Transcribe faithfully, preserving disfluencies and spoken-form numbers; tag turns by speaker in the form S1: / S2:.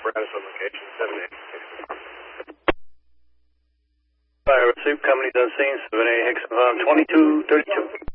S1: apparatus on location, seven eight.
S2: Fire Soup Company's on scene, seven eight Hicks, um, twenty-two thirty-two.